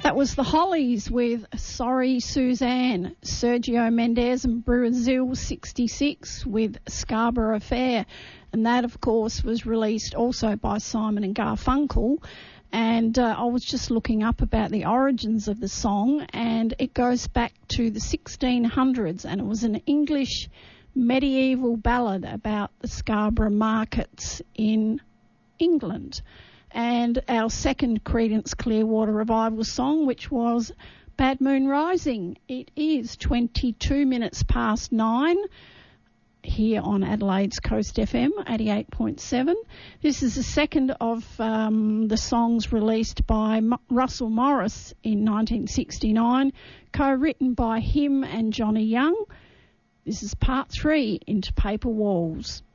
That was the Hollies with Sorry Suzanne, Sergio Mendes and Brazil 66 with Scarborough Affair. And that, of course, was released also by Simon and Garfunkel. And I was just looking up about the origins of the song, and it goes back to the 1600s, and it was an English medieval ballad about the Scarborough markets in England. And our second Creedence Clearwater Revival song, which was Bad Moon Rising. It is 22 minutes past 9 here on Adelaide's Coast FM 88.7. This is the second of the songs released by Russell Morris in 1969, co-written by him and Johnny Young. This is part 3, Into Paper Walls.